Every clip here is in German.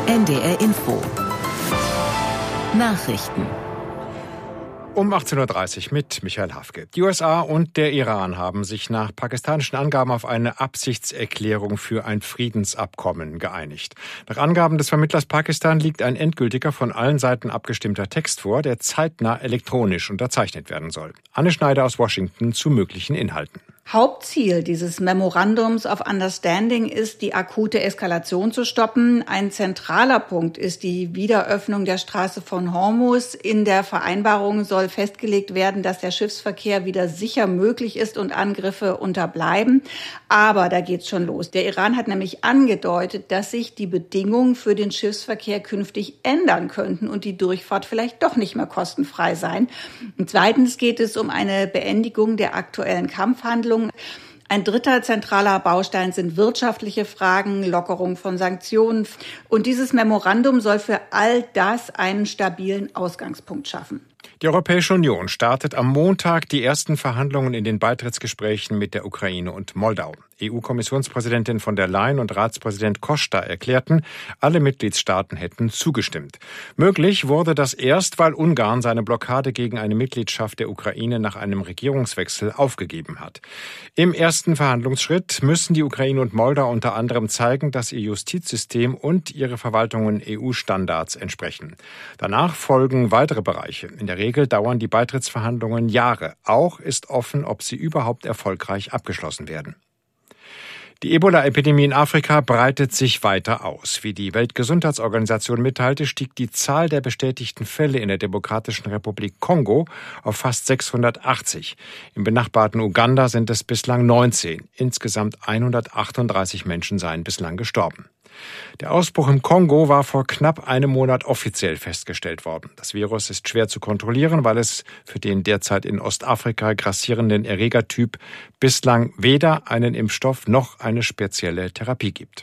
NDR Info. Nachrichten. Um 18.30 Uhr mit Michael Hafke. Die USA und der Iran haben sich nach pakistanischen Angaben auf eine Absichtserklärung für ein Friedensabkommen geeinigt. Nach Angaben des Vermittlers Pakistan liegt ein endgültiger, von allen Seiten abgestimmter Text vor, der zeitnah elektronisch unterzeichnet werden soll. Anne Schneider aus Washington zu möglichen Inhalten. Hauptziel dieses Memorandums of Understanding ist, die akute Eskalation zu stoppen. Ein zentraler Punkt ist die Wiederöffnung der Straße von Hormuz. In der Vereinbarung soll festgelegt werden, dass der Schiffsverkehr wieder sicher möglich ist und Angriffe unterbleiben. Aber da geht's schon los. Der Iran hat nämlich angedeutet, dass sich die Bedingungen für den Schiffsverkehr künftig ändern könnten und die Durchfahrt vielleicht doch nicht mehr kostenfrei sein. Und zweitens geht es um eine Beendigung der aktuellen Kampfhandlungen. Ein dritter zentraler Baustein sind wirtschaftliche Fragen, Lockerung von Sanktionen. Und dieses Memorandum soll für all das einen stabilen Ausgangspunkt schaffen. Die Europäische Union startet am Montag die ersten Verhandlungen in den Beitrittsgesprächen mit der Ukraine und Moldau. EU-Kommissionspräsidentin von der Leyen und Ratspräsident Costa erklärten, alle Mitgliedstaaten hätten zugestimmt. Möglich wurde das erst, weil Ungarn seine Blockade gegen eine Mitgliedschaft der Ukraine nach einem Regierungswechsel aufgegeben hat. Im ersten Verhandlungsschritt müssen die Ukraine und Moldau unter anderem zeigen, dass ihr Justizsystem und ihre Verwaltungen EU-Standards entsprechen. Danach folgen weitere Bereiche. In der Regel dauern die Beitrittsverhandlungen Jahre. Auch ist offen, ob sie überhaupt erfolgreich abgeschlossen werden. Die Ebola-Epidemie in Afrika breitet sich weiter aus. Wie die Weltgesundheitsorganisation mitteilte, stieg die Zahl der bestätigten Fälle in der Demokratischen Republik Kongo auf fast 680. Im benachbarten Uganda sind es bislang 19. Insgesamt 138 Menschen seien bislang gestorben. Der Ausbruch im Kongo war vor knapp einem Monat offiziell festgestellt worden. Das Virus ist schwer zu kontrollieren, weil es für den derzeit in Ostafrika grassierenden Erregertyp bislang weder einen Impfstoff noch eine spezielle Therapie gibt.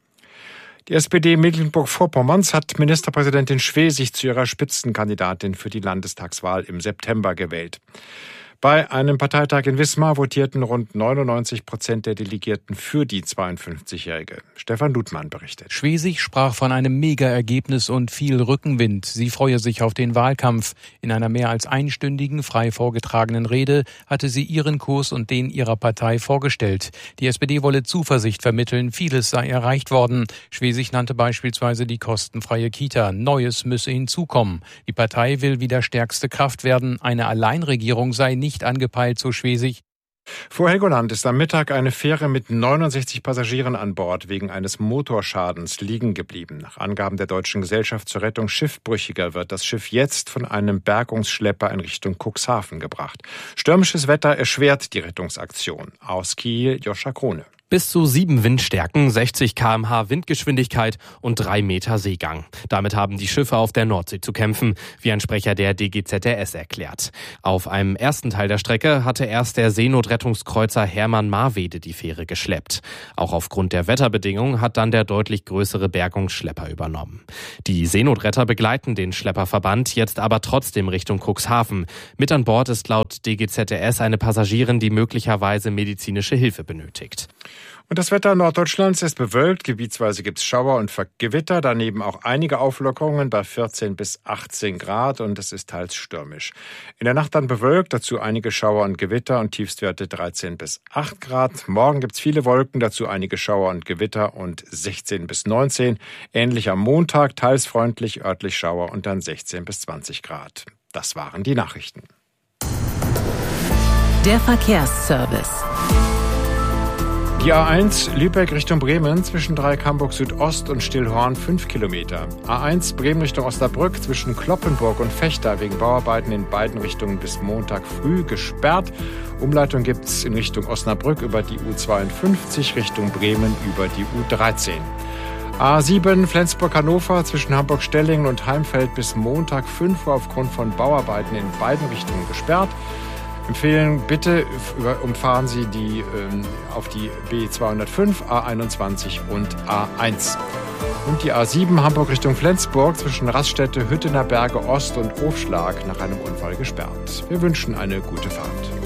Die SPD Mecklenburg-Vorpommerns hat Ministerpräsidentin Schwesig zu ihrer Spitzenkandidatin für die Landestagswahl im September gewählt. Bei einem Parteitag in Wismar votierten rund 99% der Delegierten für die 52-Jährige. Stefan Ludmann berichtet. Schwesig sprach von einem Mega-Ergebnis und viel Rückenwind. Sie freue sich auf den Wahlkampf. In einer mehr als einstündigen, frei vorgetragenen Rede hatte sie ihren Kurs und den ihrer Partei vorgestellt. Die SPD wolle Zuversicht vermitteln, vieles sei erreicht worden. Schwesig nannte beispielsweise die kostenfreie Kita. Neues müsse hinzukommen. Die Partei will wieder stärkste Kraft werden. Eine Alleinregierung sei nicht angepeilt, so Schwesig. Vor Helgoland ist am Mittag eine Fähre mit 69 Passagieren an Bord wegen eines Motorschadens liegen geblieben. Nach Angaben der Deutschen Gesellschaft zur Rettung Schiffbrüchiger wird das Schiff jetzt von einem Bergungsschlepper in Richtung Cuxhaven gebracht. Stürmisches Wetter erschwert die Rettungsaktion. Aus Kiel, Joscha Krone. Bis zu 7 Windstärken, 60 km/h Windgeschwindigkeit und 3 Meter Seegang. Damit haben die Schiffe auf der Nordsee zu kämpfen, wie ein Sprecher der DGZRS erklärt. Auf einem ersten Teil der Strecke hatte erst der Seenotrettungskreuzer Hermann Marwede die Fähre geschleppt. Auch aufgrund der Wetterbedingungen hat dann der deutlich größere Bergungsschlepper übernommen. Die Seenotretter begleiten den Schlepperverband jetzt aber trotzdem Richtung Cuxhaven. Mit an Bord ist laut DGZRS eine Passagierin, die möglicherweise medizinische Hilfe benötigt. Und das Wetter Norddeutschlands ist bewölkt, gebietsweise gibt es Schauer und Gewitter, daneben auch einige Auflockerungen bei 14 bis 18 Grad und es ist teils stürmisch. In der Nacht dann bewölkt, dazu einige Schauer und Gewitter und Tiefstwerte 13 bis 8 Grad. Morgen gibt es viele Wolken, dazu einige Schauer und Gewitter und 16 bis 19. Ähnlich am Montag, teils freundlich, örtlich Schauer und dann 16 bis 20 Grad. Das waren die Nachrichten. Der Verkehrsservice. Die A1 Lübeck Richtung Bremen zwischen Dreieck-Hamburg Südost und Stillhorn 5 Kilometer. A1 Bremen Richtung Osnabrück zwischen Kloppenburg und Vechta wegen Bauarbeiten in beiden Richtungen bis Montag früh gesperrt. Umleitung gibt's in Richtung Osnabrück über die U52, Richtung Bremen über die U13. A7 Flensburg-Hannover zwischen Hamburg-Stellingen und Heimfeld bis Montag 5 Uhr aufgrund von Bauarbeiten in beiden Richtungen gesperrt. Empfehlen, bitte umfahren Sie auf die B205, A21 und A1. Und die A7 Hamburg Richtung Flensburg zwischen Raststätte, Hüttener Berge Ost und Hofschlag nach einem Unfall gesperrt. Wir wünschen eine gute Fahrt.